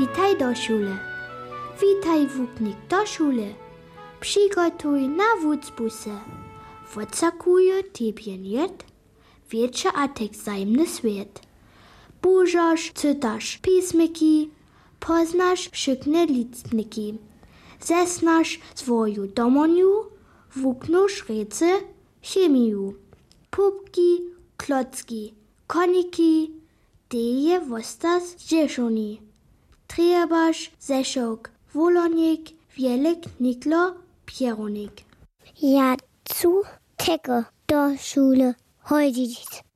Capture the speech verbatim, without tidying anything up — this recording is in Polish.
Witaj do szule. Witaj włóknik do szule. Przygotuj na wódzbuse. Wodcakuje tebie niet. Wiecie a tek zajemny swiet. Bużasz, cytasz pismiki. Poznasz szykne listniki. Zesnasz swoju domoniu. Włóknusz rece chemiju. Pupki, klocki, koniki. Deje wostas dzieszoni. Triebasz, zeszok, wolonik, wielik, niklo, pieronik. Ja zu tecke do Schule heute